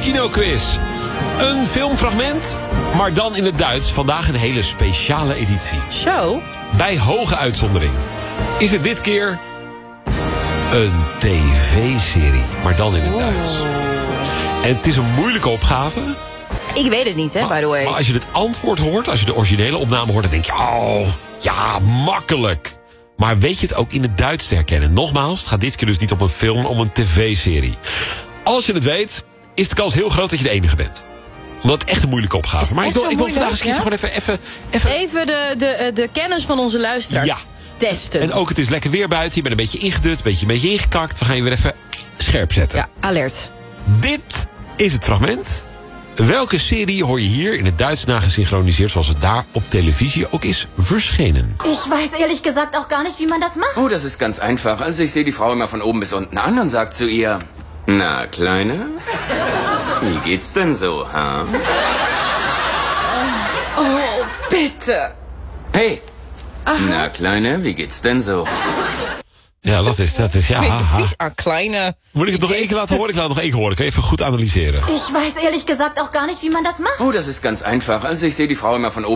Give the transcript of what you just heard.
Kinoquiz. Een filmfragment, maar dan in het Duits. Vandaag een hele speciale editie. Zo? Bij hoge uitzondering is het dit keer een tv-serie, maar dan in het Duits. En het is een moeilijke opgave. Ik weet het niet, hè, by the way. Maar als je het antwoord hoort, als je de originele opname hoort, dan denk je, oh, ja, makkelijk. Maar weet je het ook in het Duits te herkennen? Nogmaals, het gaat dit keer dus niet om een film, maar om een tv-serie. Als je het weet, is de kans heel groot dat je de enige bent. Omdat het echt een moeilijke opgave is. Maar ik wil vandaag eens kiezen gewoon even de kennis van onze luisteraars testen. En ook, het is lekker weer buiten. Je bent een beetje ingedut, een beetje ingekakt. We gaan je weer even scherp zetten. Ja, alert. Dit is het fragment. Welke serie hoor je hier in het Duits nagesynchroniseerd, zoals het daar op televisie ook is verschenen? Ich weiß ehrlich gesagt auch gar nicht, wie man das macht. Oh, das ist ganz einfach. Also ich sehe die Frau immer von oben bis unten an und sag zu ihr: Na, Kleine, wie geht's denn so, ha? Oh, bitte. Hey, na, Kleine, wie geht's denn so? Ja, dat is ja. Vies aan kleine. Moet ik het nog één keer laten horen? Ik laat het nog één keer horen. Kan je even goed analyseren? Ich weiß ehrlich gesagt auch gar nicht, wie man das macht. Oh, das ist ganz einfach. Also ich sehe die Frau immer von oben